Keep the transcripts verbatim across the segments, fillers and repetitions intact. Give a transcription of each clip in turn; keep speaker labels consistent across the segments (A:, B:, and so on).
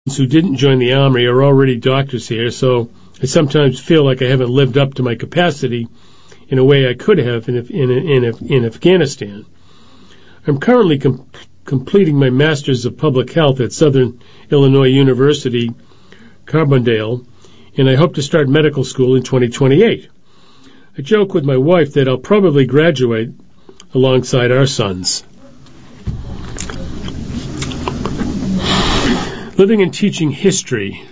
A: who didn't join the Army are already doctors here, so I sometimes feel like I haven't lived up to my capacity in a way I could have in, in, in, in Afghanistan. I'm currently com- completing my Master's of Public Health at Southern Illinois University, Carbondale, and I hope to start medical school in twenty twenty-eight. I joke with my wife that I'll probably graduate alongside our sons. Living and teaching history.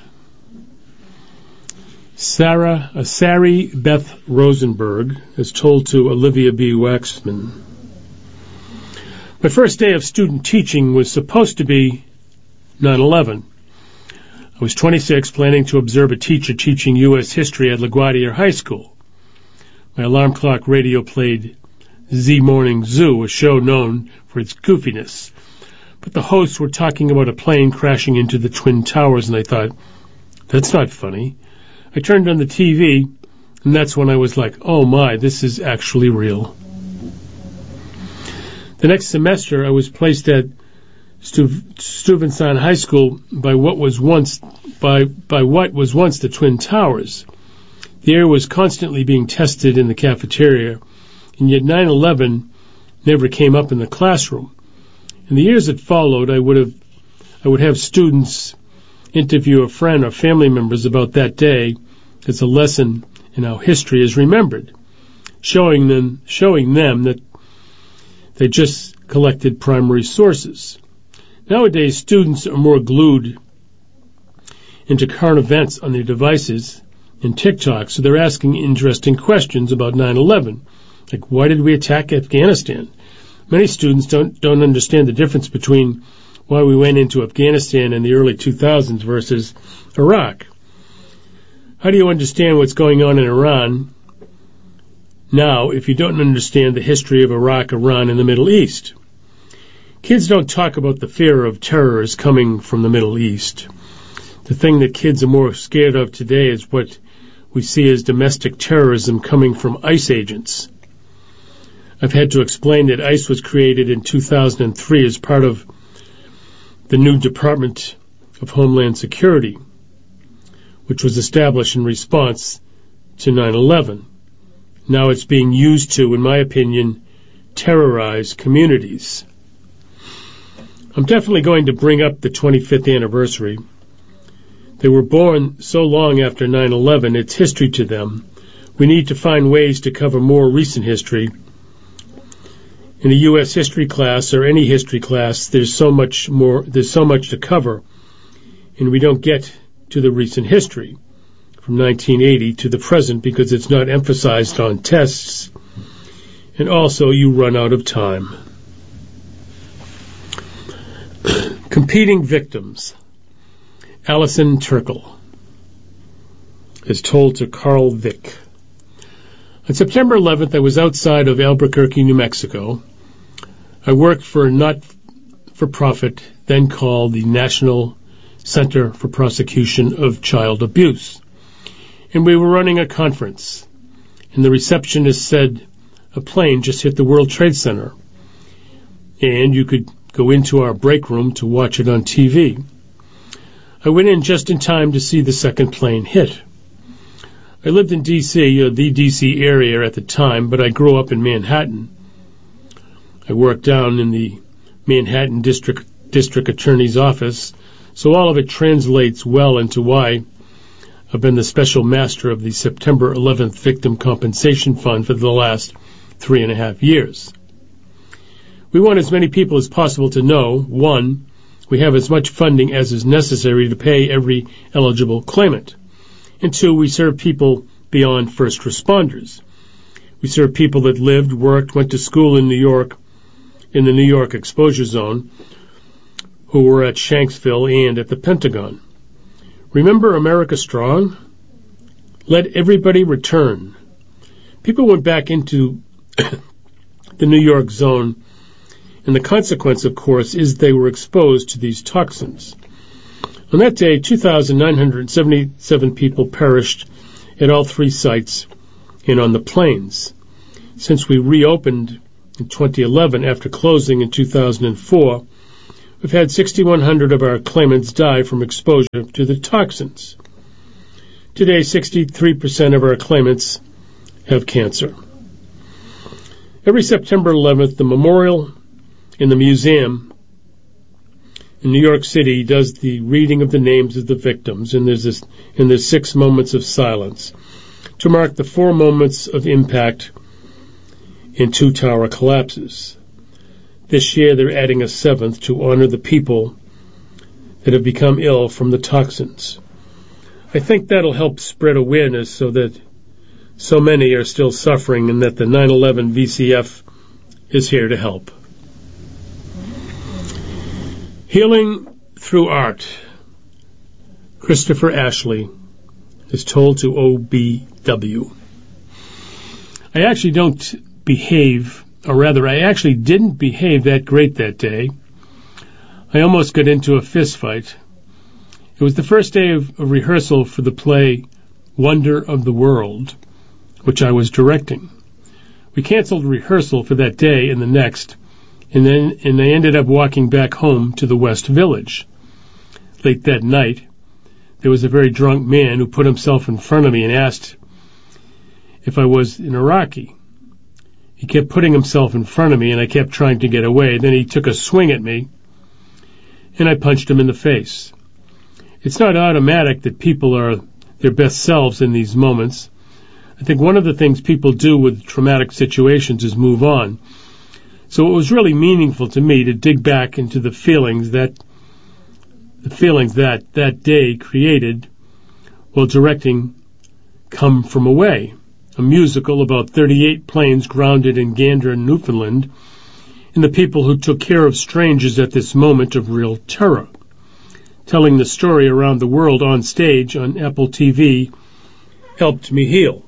A: Sarah, uh, Sari Beth Rosenberg is told to Olivia B. Waxman. My first day of student teaching was supposed to be nine eleven. I was twenty-six, planning to observe a teacher teaching U S history at LaGuardia High School. My alarm clock radio played Z Morning Zoo, a show known for its goofiness. But the hosts were talking about a plane crashing into the Twin Towers, and I thought, that's not funny. I turned on the T V, and that's when I was like, oh my, this is actually real. The next semester, I was placed at Stu- Stuyvesant High School by what was once by by what was once the Twin Towers. The air was constantly being tested in the cafeteria, and yet nine eleven never came up in the classroom. In the years that followed, I would have I would have students interview a friend or family members about that day as a lesson in how history is remembered, showing them showing them that they just collected primary sources. Nowadays, students are more glued into current events on their devices and TikTok, so they're asking interesting questions about nine eleven, like why did we attack Afghanistan? Many students don't don't understand the difference between why we went into Afghanistan in the early two thousands versus Iraq. How do you understand what's going on in Iran now if you don't understand the history of Iraq, Iran, and the Middle East? Kids don't talk about the fear of terrorists coming from the Middle East. The thing that kids are more scared of today is what we see as domestic terrorism coming from ICE agents. I've had to explain that ICE was created in two thousand three as part of the new Department of Homeland Security, which was established in response to nine eleven. Now it's being used to, in my opinion, terrorize communities. I'm definitely going to bring up the twenty-fifth anniversary. They were born so long after nine eleven, it's history to them. We need to find ways to cover more recent history. In a U S history class or any history class, there's so much more, there's so much to cover, and we don't get to the recent history from nineteen eighty to the present because it's not emphasized on tests, and also you run out of time. Competing victims. Allison Turkle is told to Carl Vick. On September eleventh, I was outside of Albuquerque, New Mexico. I worked for a not-for-profit, then called the National Center for Prosecution of Child Abuse. And we were running a conference. And the receptionist said a plane just hit the World Trade Center. And you could go into our break room to watch it on T V. I went in just in time to see the second plane hit. I lived in D C, or the D C area at the time, but I grew up in Manhattan. I worked down in the Manhattan District District Attorney's office, so all of it translates well into why I've been the special master of the September eleventh Victim Compensation Fund for the last three and a half years. We want as many people as possible to know, one, we have as much funding as is necessary to pay every eligible claimant. And two, we serve people beyond first responders. We serve people that lived, worked, went to school in New York, in the New York exposure zone, who were at Shanksville and at the Pentagon. Remember America Strong? Let everybody return. People went back into the New York zone, and the consequence, of course, is they were exposed to these toxins. On that day, two thousand nine hundred seventy-seven people perished at all three sites and on the plains. Since we reopened in twenty eleven after closing in two thousand four, we've had six thousand one hundred of our claimants die from exposure to the toxins. Today, sixty-three percent of our claimants have cancer. Every September eleventh, the memorial in the museum in New York City does the reading of the names of the victims, and there's this, and there's six moments of silence to mark the four moments of impact in two tower collapses. This year, they're adding a seventh to honor the people that have become ill from the toxins. I think that'll help spread awareness so that so many are still suffering and that the nine eleven V C F is here to help. Healing through art. Christopher Ashley is told to O B W. I actually don't behave, or rather, I actually didn't behave that great that day. I almost got into a fist fight. It was the first day of, of rehearsal for the play Wonder of the World, which I was directing. We canceled rehearsal for that day and the next, and then and I ended up walking back home to the West Village. Late that night, there was a very drunk man who put himself in front of me and asked if I was an Iraqi. He kept putting himself in front of me, and I kept trying to get away. Then he took a swing at me, and I punched him in the face. It's not automatic that people are their best selves in these moments. I think one of the things people do with traumatic situations is move on. So it was really meaningful to me to dig back into the feelings that the feelings that that day created while directing Come From Away, a musical about thirty-eight planes grounded in Gander, Newfoundland, and the people who took care of strangers at this moment of real terror. Telling the story around the world on stage on Apple T V helped me heal.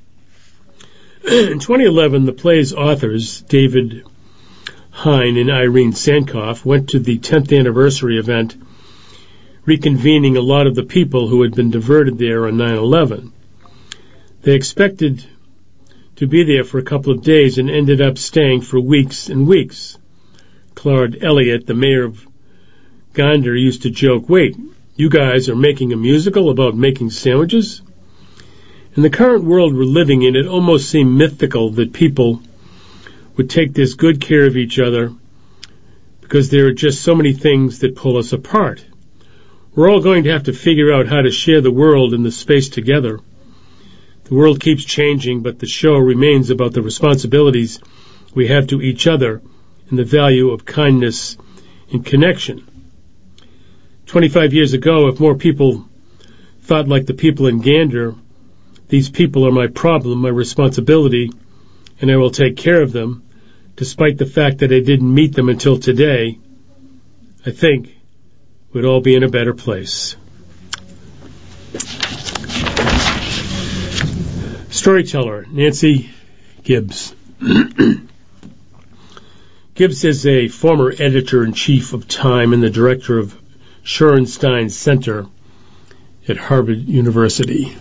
A: In twenty eleven, the play's authors, David Hein and Irene Sankoff, went to the tenth anniversary event, reconvening a lot of the people who had been diverted there on nine eleven. They expected to be there for a couple of days and ended up staying for weeks and weeks. Claude Elliott, the mayor of Gander, used to joke, "Wait, you guys are making a musical about making sandwiches?" In the current world we're living in, it almost seemed mythical that people would take this good care of each other because there are just so many things that pull us apart. We're all going to have to figure out how to share the world and the space together. The world keeps changing, but the show remains about the responsibilities we have to each other and the value of kindness and connection. Twenty-five years ago, if more people thought like the people in Gander, these people are my problem, my responsibility, and I will take care of them, despite the fact that I didn't meet them until today, I think we'd all be in a better place. Storyteller, Nancy Gibbs. Gibbs is a former editor-in-chief of Time and the director of Shorenstein Center at Harvard University.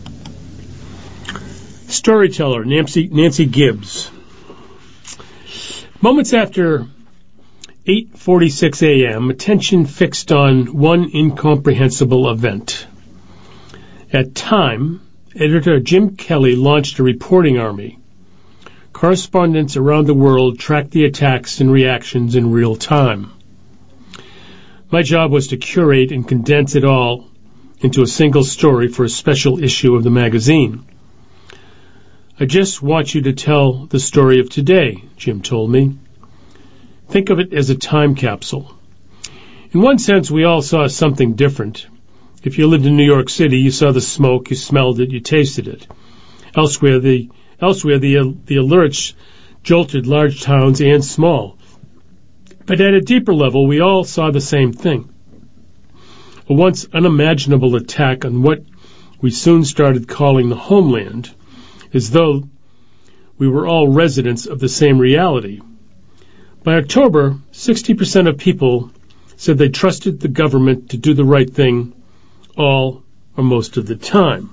A: Storyteller, Nancy, Nancy Gibbs. Moments after eight forty-six a.m., attention fixed on one incomprehensible event. At Time, editor Jim Kelly launched a reporting army. Correspondents around the world tracked the attacks and reactions in real time. My job was to curate and condense it all into a single story for a special issue of the magazine. I just want you to tell the story of today, Jim told me. Think of it as a time capsule. In one sense, we all saw something different. If you lived in New York City, you saw the smoke, you smelled it, you tasted it. Elsewhere, the elsewhere the the alerts jolted large towns and small. But at a deeper level, we all saw the same thing. A once unimaginable attack on what we soon started calling the homeland, as though we were all residents of the same reality. By October, sixty percent of people said they trusted the government to do the right thing all or most of the time.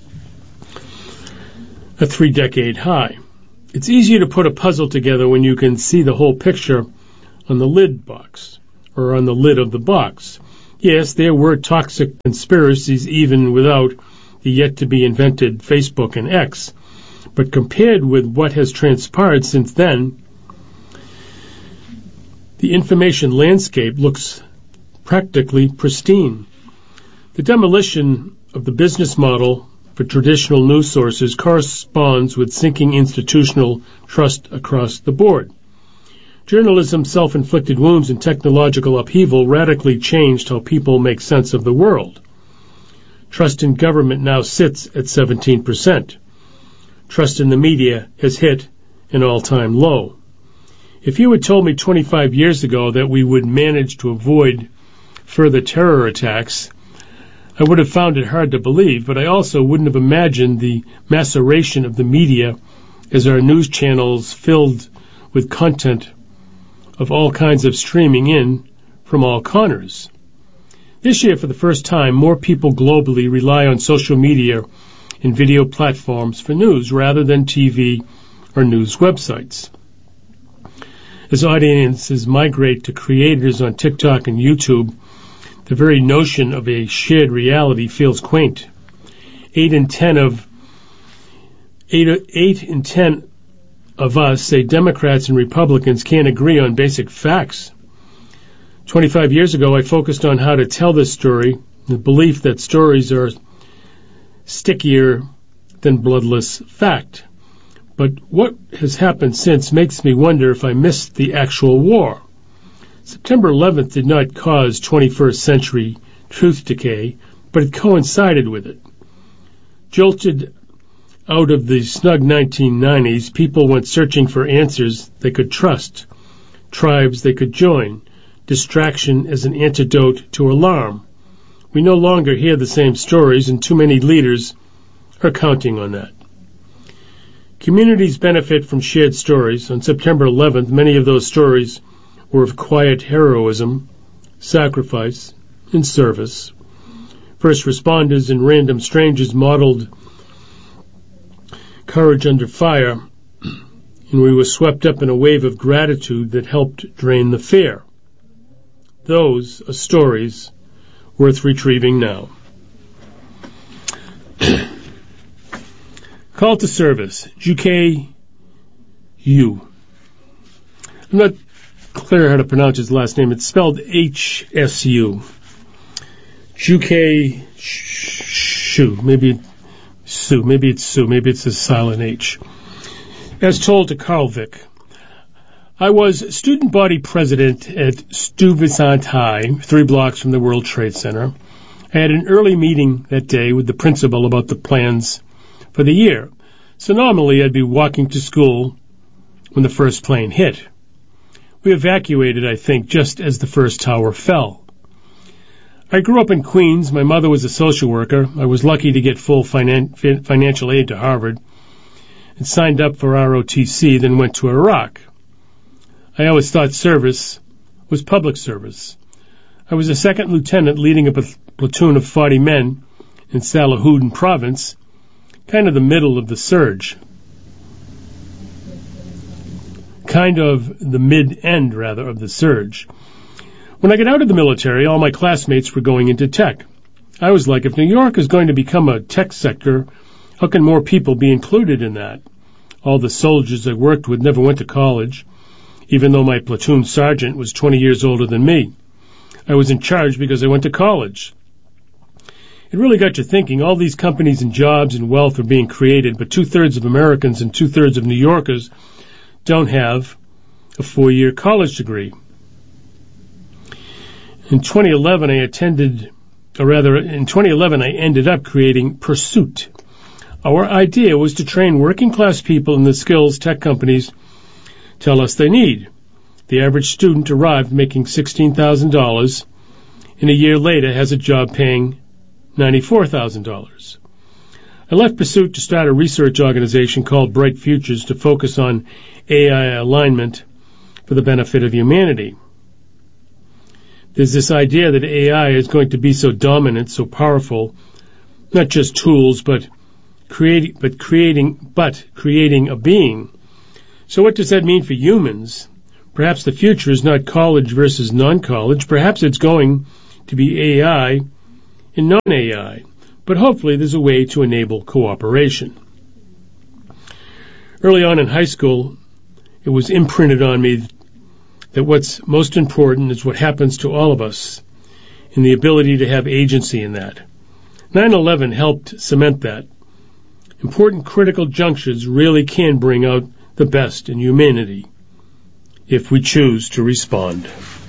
A: A three-decade high. It's easier to put a puzzle together when you can see the whole picture on the lid box. or on the lid of the box. Yes, there were toxic conspiracies even without the yet-to-be-invented Facebook and X. But compared with what has transpired since then, the information landscape looks practically pristine. The demolition of the business model for traditional news sources corresponds with sinking institutional trust across the board. Journalism's self-inflicted wounds and technological upheaval radically changed how people make sense of the world. Trust in government now sits at seventeen percent. Trust in the media has hit an all-time low. If you had told me twenty-five years ago that we would manage to avoid further terror attacks, I would have found it hard to believe, but I also wouldn't have imagined the maceration of the media as our news channels filled with content of all kinds of streaming in from all corners. This year, for the first time, more people globally rely on social media and video platforms for news rather than T V or news websites. As audiences migrate to creators on TikTok and YouTube, the very notion of a shared reality feels quaint. Eight in ten of eight, eight in ten of us say Democrats and Republicans can't agree on basic facts. Twenty-five years ago, I focused on how to tell this story, the belief that stories are stickier than bloodless fact. But what has happened since makes me wonder if I missed the actual war. September eleventh did not cause twenty-first century truth decay, but it coincided with it. Jolted out of the snug nineteen nineties, people went searching for answers they could trust, tribes they could join, distraction as an antidote to alarm. We no longer hear the same stories, and too many leaders are counting on that. Communities benefit from shared stories. On September eleventh, many of those stories were of quiet heroism, sacrifice, and service. First responders and random strangers modeled courage under fire, and we were swept up in a wave of gratitude that helped drain the fear. Those are stories worth retrieving now. Call to service, G K U. I'm not clear how to pronounce his last name. It's spelled H S U. G K Shu. Maybe Sue. Maybe it's Sue. Maybe it's a silent H. As told to Carl Vick, I was student body president at Stuyvesant High, three blocks from the World Trade Center. I had an early meeting that day with the principal about the plans for the year. So normally I'd be walking to school when the first plane hit. We evacuated, I think, just as the first tower fell. I grew up in Queens. My mother was a social worker. I was lucky to get full finan- financial aid to Harvard and signed up for R O T C, then went to Iraq. I always thought service was public service. I was a second lieutenant leading a platoon of forty men in Salahuddin province, kind of the middle of the surge. Kind of the mid-end, rather, of the surge. When I got out of the military, all my classmates were going into tech. I was like, if New York is going to become a tech sector, how can more people be included in that? All the soldiers I worked with never went to college, even though my platoon sergeant was twenty years older than me. I was in charge because I went to college. It really got you thinking. All these companies and jobs and wealth are being created, but two-thirds of Americans and two-thirds of New Yorkers don't have a four-year college degree. In twenty eleven, I attended, or rather, in twenty eleven, I ended up creating Pursuit. Our idea was to train working-class people in the skills tech companies tell us they need. The average student arrived making sixteen thousand dollars, and a year later has a job paying ninety-four thousand dollars. I left Pursuit to start a research organization called Bright Futures to focus on A I alignment for the benefit of humanity. There's this idea that A I is going to be so dominant, so powerful, not just tools, but creating, but creating, but creating a being. So what does that mean for humans? Perhaps the future is not college versus non-college. Perhaps it's going to be A I and non-A I. But hopefully there's a way to enable cooperation. Early on in high school, it was imprinted on me that what's most important is what happens to all of us and the ability to have agency in that. nine eleven helped cement that. Important critical junctures really can bring out the best in humanity if we choose to respond.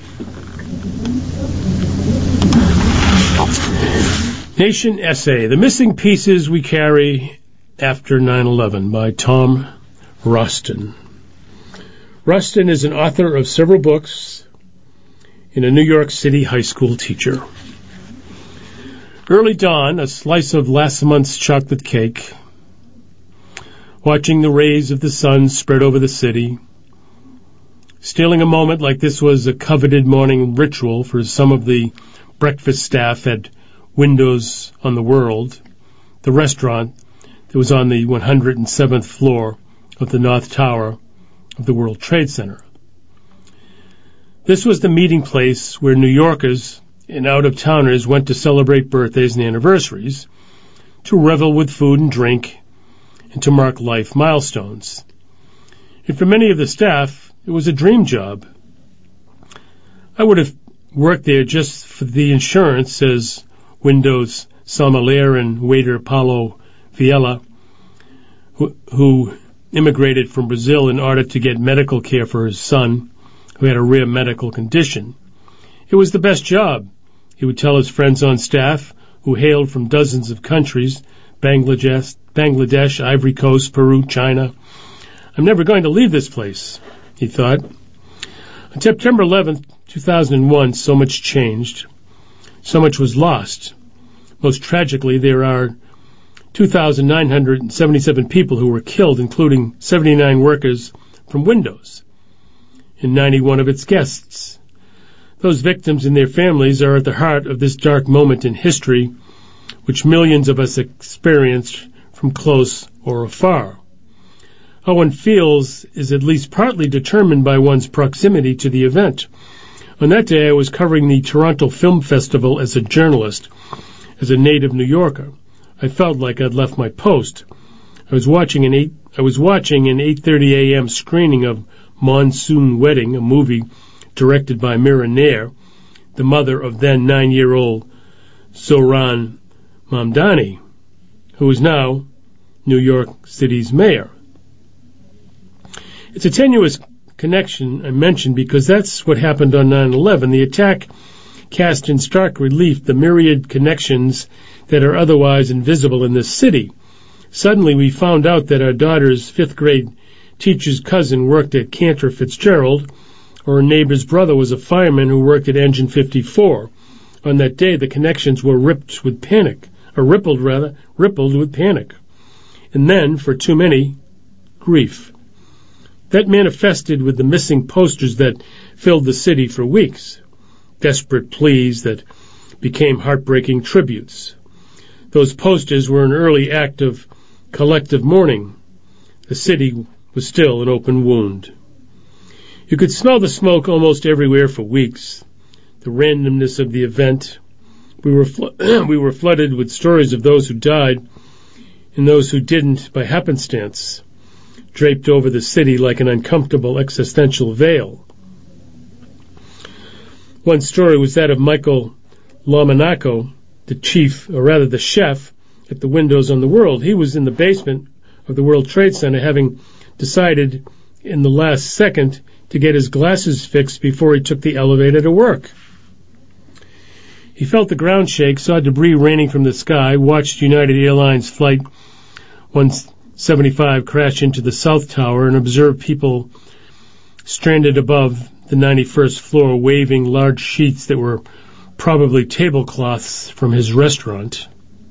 A: Nation Essay, The Missing Pieces We Carry After nine eleven by Tom Rustin. Rustin is an author of several books and a New York City high school teacher. Early dawn, a slice of last month's chocolate cake, watching the rays of the sun spread over the city, stealing a moment like this was a coveted morning ritual for some of the breakfast staff at Windows on the World, the restaurant that was on the one hundred seventh floor of the North Tower of the World Trade Center. This was the meeting place where New Yorkers and out-of-towners went to celebrate birthdays and anniversaries, to revel with food and drink, and to mark life milestones. And for many of the staff, it was a dream job. I would have worked there just for the insurance, says Windows sommelier and waiter Paulo Viella, who, who immigrated from Brazil in order to get medical care for his son, who had a rare medical condition. It was the best job, he would tell his friends on staff, who hailed from dozens of countries, Bangladesh, Bangladesh, Ivory Coast, Peru, China. I'm never going to leave this place, he thought. On September eleventh, two thousand one, so much changed. So much was lost. Most tragically, there are two thousand nine hundred seventy-seven people who were killed, including seventy-nine workers from Windows and ninety-one of its guests. Those victims and their families are at the heart of this dark moment in history, which millions of us experienced from close or afar. How one feels is at least partly determined by one's proximity to the event. On that day, I was covering the Toronto Film Festival as a journalist, as a native New Yorker. I felt like I'd left my post. I was watching an eight. I was watching an eight thirty a.m. screening of Monsoon Wedding, a movie directed by Mira Nair, the mother of then nine-year-old Zohran Mamdani, who is now New York City's mayor. It's a tenuous connection I mentioned because that's what happened on nine eleven. The attack cast in stark relief the myriad connections that are otherwise invisible in this city. Suddenly we found out that our daughter's fifth grade teacher's cousin worked at Cantor Fitzgerald, or a neighbor's brother was a fireman who worked at Engine fifty-four. On that day, the connections were ripped with panic, or rippled rather, rippled with panic. And then, for too many, grief. That manifested with the missing posters that filled the city for weeks. Desperate pleas that became heartbreaking tributes. Those posters were an early act of collective mourning. The city was still an open wound. You could smell the smoke almost everywhere for weeks. The randomness of the event. We were fl- we were flooded with stories of those who died and those who didn't by happenstance, draped over the city like an uncomfortable existential veil. One story was that of Michael Lomonaco, the chief, or rather the chef, at the Windows on the World. He was in the basement of the World Trade Center, having decided in the last second to get his glasses fixed before he took the elevator to work. He felt the ground shake, saw debris raining from the sky, watched United Airlines Flight one seventy-five crash into the South Tower, and observed people stranded above the ninety-first floor waving large sheets that were probably tablecloths from his restaurant.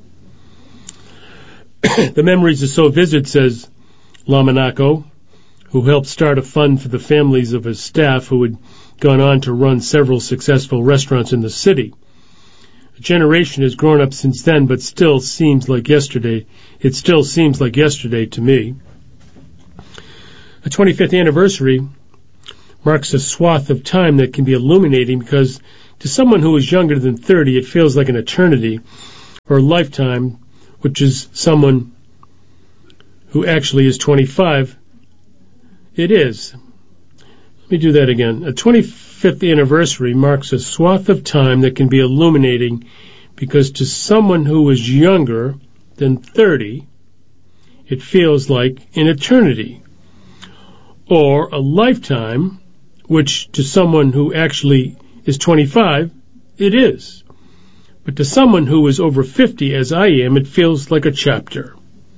A: The memories are so vivid, says Lomonaco, who helped start a fund for the families of his staff who had gone on to run several successful restaurants in the city. A generation has grown up since then, but still seems like yesterday. It still seems like yesterday to me. The twenty-fifth anniversary marks a swath of time that can be illuminating because to someone who is younger than thirty, it feels like an eternity or a lifetime, which is someone who actually is twenty-five. It is. Let me do that again. A twenty-fifth anniversary marks a swath of time that can be illuminating because to someone who is younger than thirty, it feels like an eternity or a lifetime, which to someone who actually is twenty-five, it is. But to someone who is over fifty, as I am, it feels like a chapter.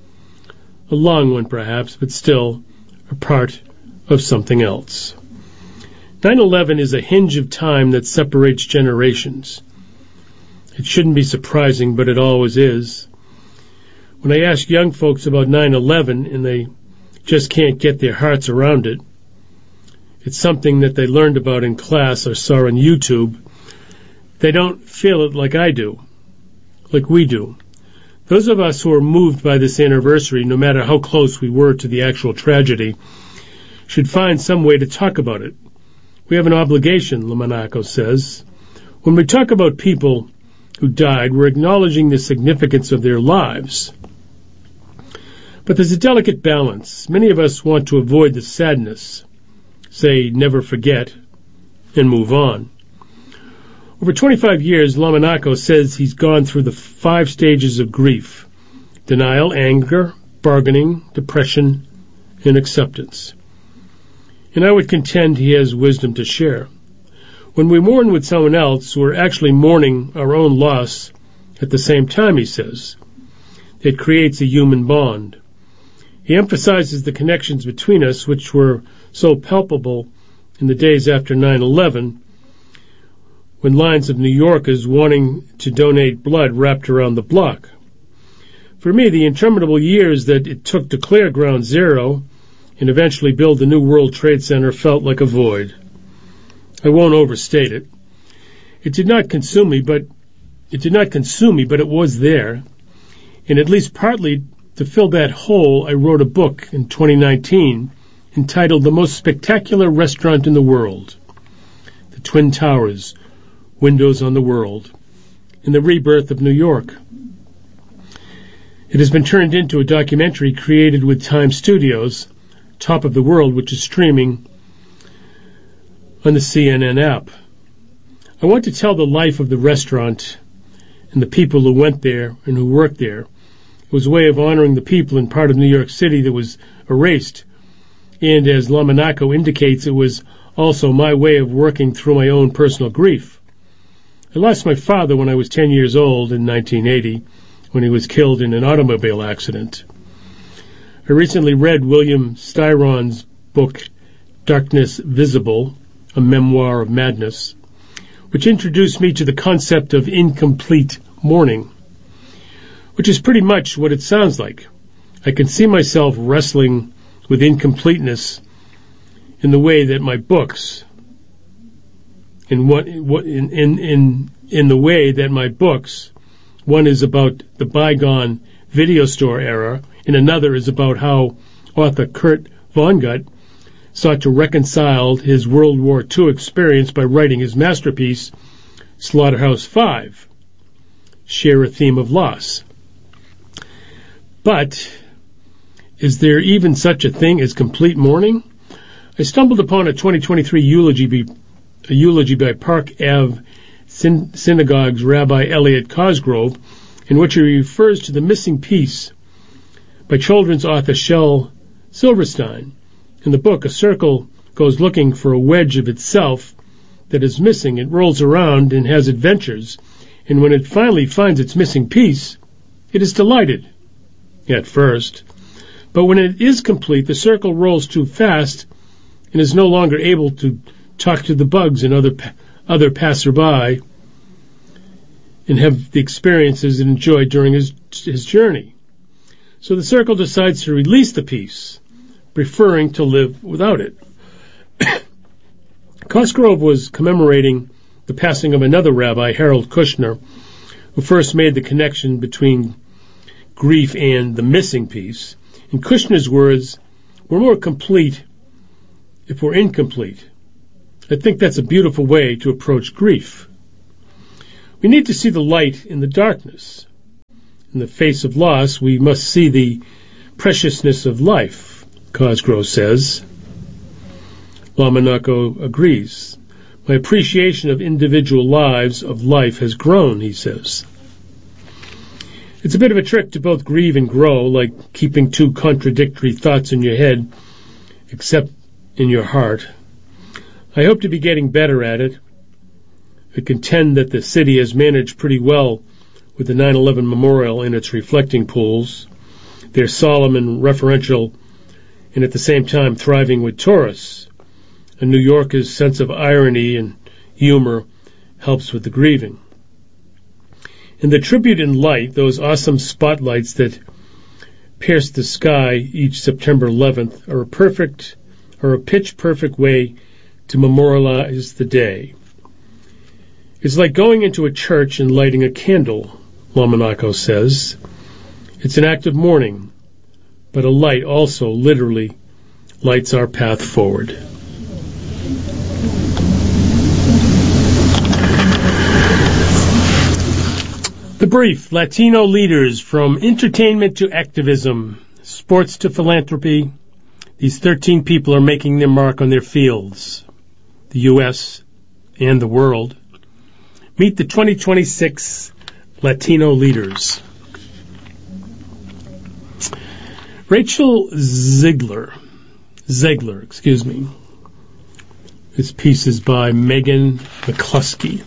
A: A long one, perhaps, but still a part of something else. nine eleven is a hinge of time that separates generations. It shouldn't be surprising, but it always is. When I ask young folks about nine eleven and they just can't get their hearts around it, it's something that they learned about in class or saw on YouTube. They don't feel it like I do, like we do. Those of us who are moved by this anniversary, no matter how close we were to the actual tragedy, should find some way to talk about it. We have an obligation, Lamonaco says. When we talk about people who died, we're acknowledging the significance of their lives. But there's a delicate balance. Many of us want to avoid the sadness, say never forget, and move on. Over twenty-five years, Lamonaco says he's gone through the five stages of grief: denial, anger, bargaining, depression, and acceptance. And I would contend he has wisdom to share. When we mourn with someone else, we're actually mourning our own loss at the same time, he says. It creates a human bond. He emphasizes the connections between us, which were so palpable in the days after nine eleven, when lines of New Yorkers wanting to donate blood wrapped around the block. For me, the interminable years that it took to clear Ground Zero and eventually build the new World Trade Center felt like a void. I won't overstate it. It did not consume me, but it did not consume me, but it was there. And at least partly to fill that hole, I wrote a book in twenty nineteen entitled The Most Spectacular Restaurant in the World, The Twin Towers, Windows on the World, and the Rebirth of New York. It has been turned into a documentary created with Time Studios, Top of the World, which is streaming on the C N N app. I want to tell the life of the restaurant and the people who went there and who worked there. It was a way of honoring the people in part of New York City that was erased. And as Lamonaco indicates, it was also my way of working through my own personal grief. I lost my father when I was ten years old in nineteen eighty, when he was killed in an automobile accident. I recently read William Styron's book, Darkness Visible, a memoir of madness, which introduced me to the concept of incomplete mourning, which is pretty much what it sounds like. I can see myself wrestling with incompleteness in the way that my books, in what, what in, in in in the way that my books, one is about the bygone video store era, and another is about how author Kurt Vonnegut sought to reconcile his World War Two experience by writing his masterpiece, Slaughterhouse-Five, share a theme of loss. But is there even such a thing as complete mourning? I stumbled upon a twenty twenty-three eulogy, by, a eulogy by Park Ave Syn- Synagogue's Rabbi Elliot Cosgrove, in which he refers to the missing piece by children's author Shel Silverstein. In the book, a circle goes looking for a wedge of itself that is missing. It rolls around and has adventures, and when it finally finds its missing piece, it is delighted, at first. But when it is complete, the circle rolls too fast and is no longer able to talk to the bugs and other other passerby and have the experiences it enjoyed during his his journey. So the circle decides to release the piece, preferring to live without it. Cosgrove was commemorating the passing of another rabbi, Harold Kushner, who first made the connection between grief and the missing piece. In Kushner's words, we're more complete if we're incomplete. I think that's a beautiful way to approach grief. We need to see the light in the darkness. In the face of loss, we must see the preciousness of life, Cosgrove says. Lamonaco agrees. My appreciation of individual lives of life has grown, he says. It's a bit of a trick to both grieve and grow, like keeping two contradictory thoughts in your head, except in your heart. I hope to be getting better at it. I contend that the city has managed pretty well with the nine eleven memorial in its reflecting pools. They're solemn and referential, and at the same time thriving with tourists. And New Yorker's sense of irony and humor helps with the grieving. And the tribute in light, those awesome spotlights that pierce the sky each September eleventh, are a perfect, are a pitch-perfect way to memorialize the day. It's like going into a church and lighting a candle, Lamonaco says. It's an act of mourning, but a light also literally lights our path forward. The brief, Latino leaders from entertainment to activism, sports to philanthropy. These thirteen people are making their mark on their fields, the U S and the world. Meet the twenty twenty-six Latino leaders. Rachel Zegler, Zegler, excuse me. This piece is by Megan McCluskey.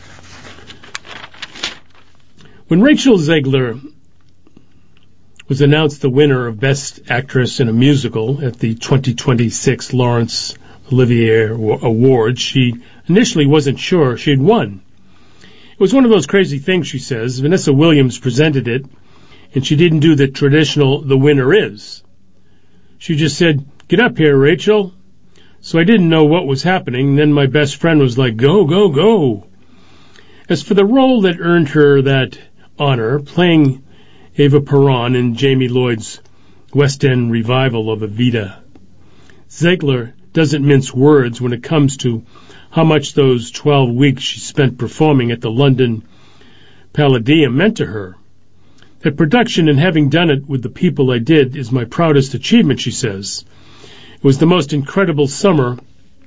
A: When Rachel Zegler was announced the winner of Best Actress in a Musical at the twenty twenty-six Laurence Olivier Awards, she initially wasn't sure she had won. It was one of those crazy things, she says. Vanessa Williams presented it, and she didn't do the traditional "the winner is." She just said, "Get up here, Rachel." So I didn't know what was happening. Then my best friend was like, "Go, go, go." As for the role that earned her that honor, playing Eva Peron in Jamie Lloyd's West End revival of Evita, Zegler doesn't mince words when it comes to how much those twelve weeks she spent performing at the London Palladium meant to her. That production and having done it with the people I did is my proudest achievement, she says. It was the most incredible summer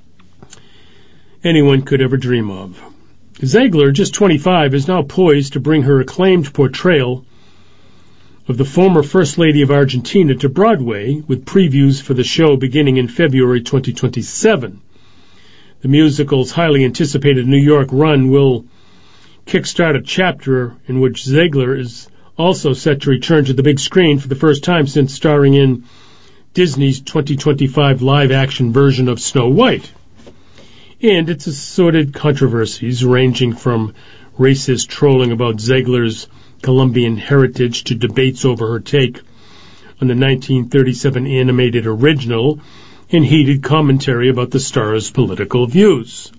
A: anyone could ever dream of. Zegler, just twenty-five, is now poised to bring her acclaimed portrayal of the former First Lady of Argentina to Broadway, with previews for the show beginning in February twenty twenty-seven. The musical's highly anticipated New York run will kickstart a chapter in which Zegler is also set to return to the big screen for the first time since starring in Disney's twenty twenty-five live-action version of Snow White. And its assorted controversies, ranging from racist trolling about Zegler's Colombian heritage to debates over her take on the nineteen thirty-seven animated original, and heated commentary about the star's political views.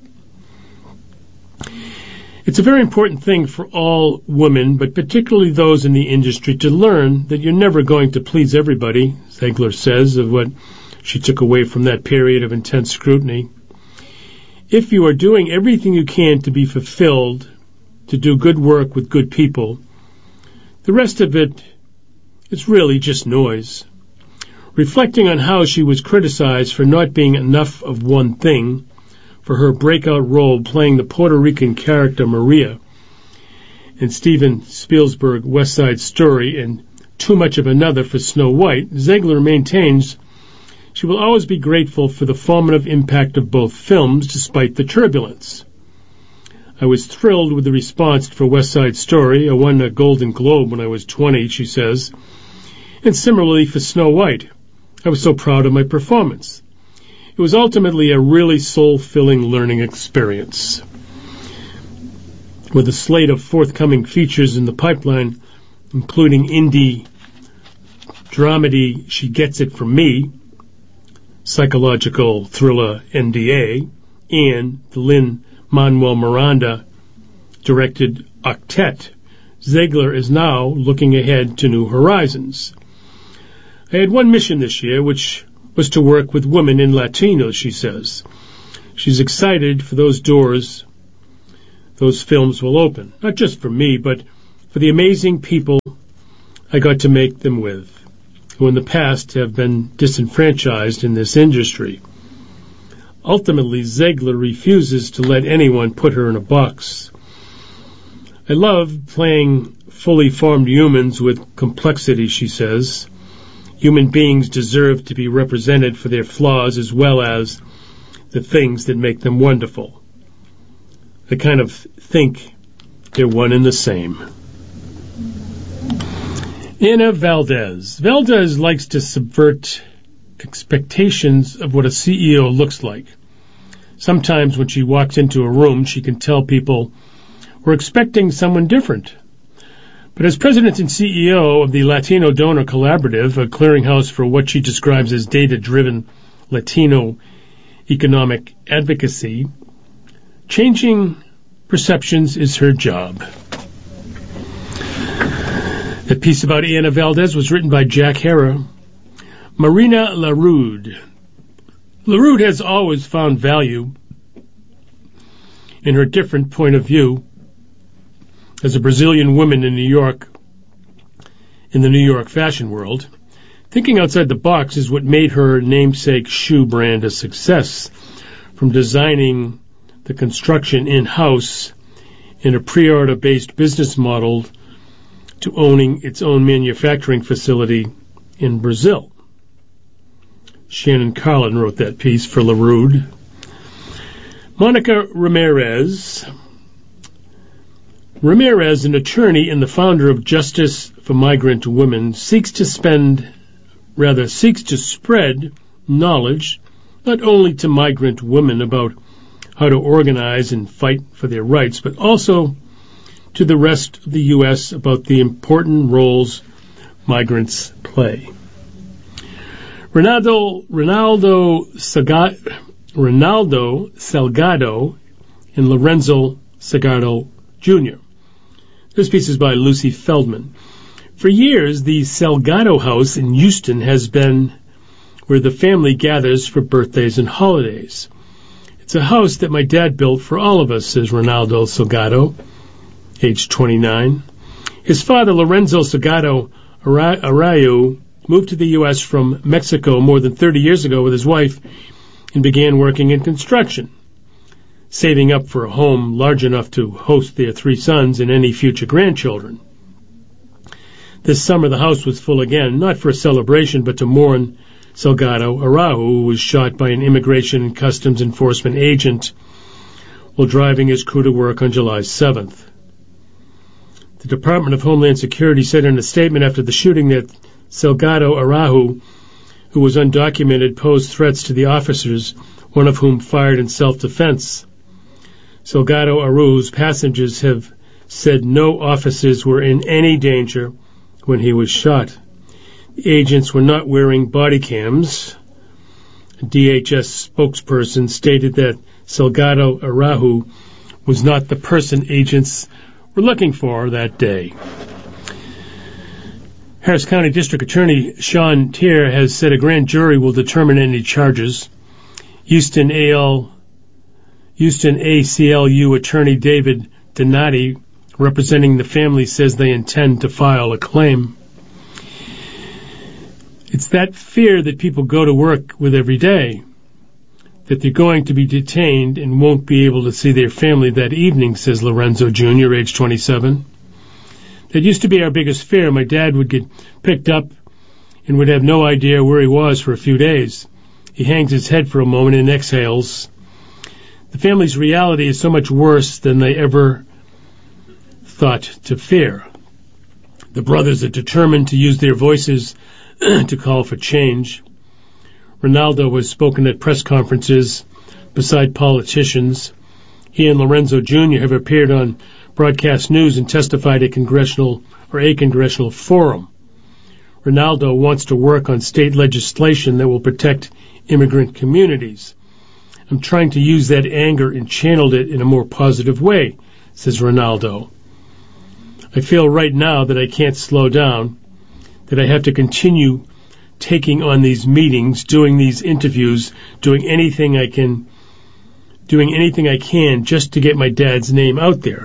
A: It's a very important thing for all women, but particularly those in the industry, to learn that you're never going to please everybody, Zegler says, of what she took away from that period of intense scrutiny. If you are doing everything you can to be fulfilled, to do good work with good people, the rest of it is really just noise. Reflecting on how she was criticized for not being enough of one thing, for her breakout role playing the Puerto Rican character Maria in Steven Spielberg's West Side Story, and too much of another for Snow White, Zegler maintains she will always be grateful for the formative impact of both films despite the turbulence. I was thrilled with the response for West Side Story. I won a Golden Globe when I was twenty, she says. And similarly for Snow White. I was so proud of my performance. It was ultimately a really soul-filling learning experience. With a slate of forthcoming features in the pipeline, including indie dramedy She Gets It From Me, psychological thriller N D A, and the Lin-Manuel Miranda-directed Octet, Zegler is now looking ahead to new horizons. I had one mission this year, which was to work with women in Latinos, she says. She's excited for those doors those films will open, not just for me, but for the amazing people I got to make them with, who in the past have been disenfranchised in this industry. Ultimately, Zegler refuses to let anyone put her in a box. I love playing fully formed humans with complexity, she says. Human beings deserve to be represented for their flaws as well as the things that make them wonderful. I kind of think they're one and the same. Anna Valdez. Valdez likes to subvert expectations of what a C E O looks like. Sometimes when she walks into a room, she can tell people we're expecting someone different. But as president and C E O of the Latino Donor Collaborative, a clearinghouse for what she describes as data-driven Latino economic advocacy, changing perceptions is her job. The piece about Anna Valdez was written by Jack Hara. Marina Larude. Larude has always found value in her different point of view as a Brazilian woman in New York, in the New York fashion world. Thinking outside the box is what made her namesake shoe brand a success, from designing the construction in-house in a pre-order-based business model to owning its own manufacturing facility in Brazil. Shannon Carlin wrote that piece for Larude. Monica Ramirez. Ramirez, an attorney and the founder of Justice for Migrant Women, seeks to spend, rather seeks to spread knowledge not only to migrant women about how to organize and fight for their rights, but also to the rest of the U S about the important roles migrants play. Ronaldo, Ronaldo, Saga, Ronaldo Salgado and Lorenzo Salgado Junior This piece is by Lucy Feldman. For years, the Salgado House in Houston has been where the family gathers for birthdays and holidays. It's a house that my dad built for all of us, says Ronaldo Salgado, age twenty-nine. His father, Lorenzo Salgado Arroyo, moved to the U S from Mexico more than thirty years ago with his wife and began working in construction, saving up for a home large enough to host their three sons and any future grandchildren. This summer the house was full again, not for a celebration, but to mourn Salgado Araujo, who was shot by an Immigration and Customs Enforcement agent while driving his crew to work on July seventh. The Department of Homeland Security said in a statement after the shooting that Salgado Araujo, who was undocumented, posed threats to the officers, one of whom fired in self-defense. Salgado Araujo's passengers have said no officers were in any danger when he was shot. The agents were not wearing body cams. A D H S spokesperson stated that Salgado Araujo was not the person agents were looking for that day. Harris County District Attorney Sean Tier has said a grand jury will determine any charges. Houston A L, Houston A C L U Attorney David Donati, representing the family, says they intend to file a claim. It's that fear that people go to work with every day, that they're going to be detained and won't be able to see their family that evening, says Lorenzo Junior, age twenty-seven. That used to be our biggest fear. My dad would get picked up and would have no idea where he was for a few days. He hangs his head for a moment and exhales. The family's reality is so much worse than they ever thought to fear. The brothers are determined to use their voices to call for change. Ronaldo has spoken at press conferences beside politicians. He and Lorenzo Junior have appeared on broadcast news and testified at congressional or a congressional forum. Ronaldo wants to work on state legislation that will protect immigrant communities. I'm trying to use that anger and channeled it in a more positive way, says Ronaldo. I feel right now that I can't slow down, that I have to continue taking on these meetings, doing these interviews, doing anything I can doing anything I can just to get my dad's name out there,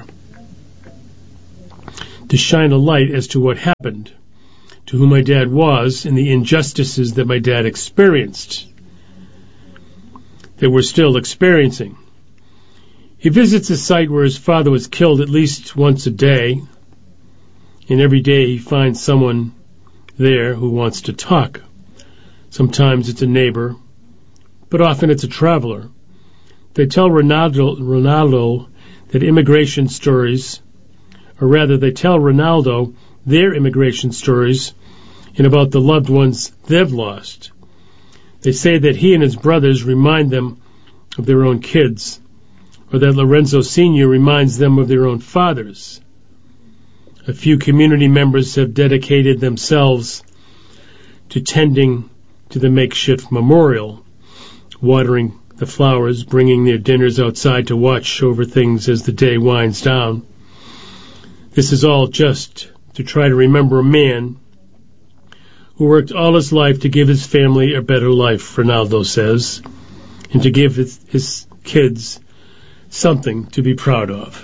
A: to shine a light as to what happened, to who my dad was, and the injustices that my dad experienced, that we're still experiencing. He visits a site where his father was killed at least once a day, and every day he finds someone there who wants to talk. Sometimes it's a neighbor, but often it's a traveler. They tell Ronaldo, Ronaldo that immigration stories, or rather they tell Ronaldo their immigration stories and about the loved ones they've lost. They say that he and his brothers remind them of their own kids, or that Lorenzo Senior reminds them of their own fathers. A few community members have dedicated themselves to tending to the makeshift memorial, watering the flowers, bringing their dinners outside to watch over things as the day winds down. This is all just to try to remember a man who worked all his life to give his family a better life, Ronaldo says, and to give his, his kids something to be proud of.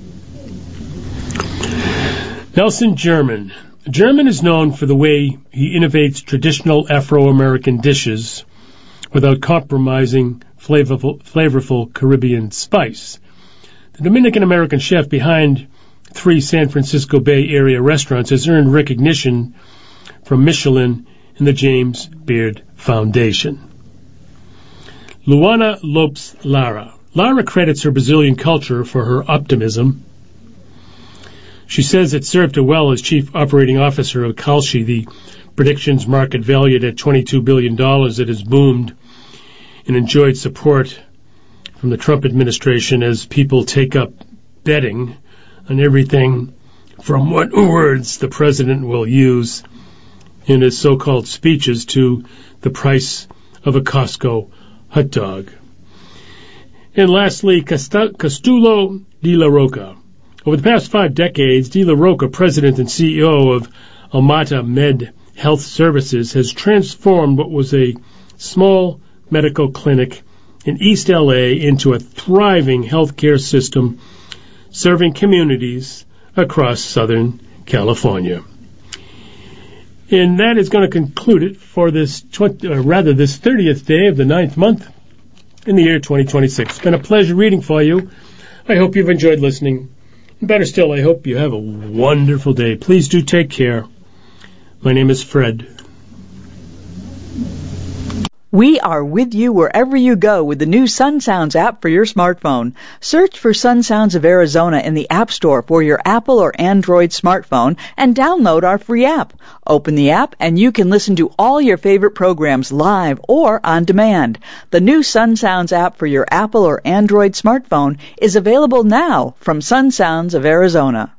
A: Nelson German. German is known for the way he innovates traditional Afro-American dishes without compromising flavorful, flavorful Caribbean spice. The Dominican-American chef behind three San Francisco Bay Area restaurants has earned recognition from Michelin and the James Beard Foundation. Luana Lopes Lara. Lara credits her Brazilian culture for her optimism. She says it served her well as chief operating officer of Kalshi, the predictions market valued at twenty-two billion dollars that has boomed and enjoyed support from the Trump administration as people take up betting on everything from what words the president will use in his so-called speeches to the price of a Costco hot dog. And lastly, Castulo de la Roca. Over the past five decades, De La Roca, president and C E O of Almata Med Health Services, has transformed what was a small medical clinic in East L A into a thriving healthcare system serving communities across Southern California. And that is going to conclude it for this, twenty, or rather this thirtieth day of the ninth month in the year twenty twenty-six. It's been a pleasure reading for you. I hope you've enjoyed listening. Better still, I hope you have a wonderful day. Please do take care. My name is Fred.
B: We are with you wherever you go with the new Sun Sounds app for your smartphone. Search for Sun Sounds of Arizona in the App Store for your Apple or Android smartphone and download our free app. Open the app and you can listen to all your favorite programs live or on demand. The new Sun Sounds app for your Apple or Android smartphone is available now from Sun Sounds of Arizona.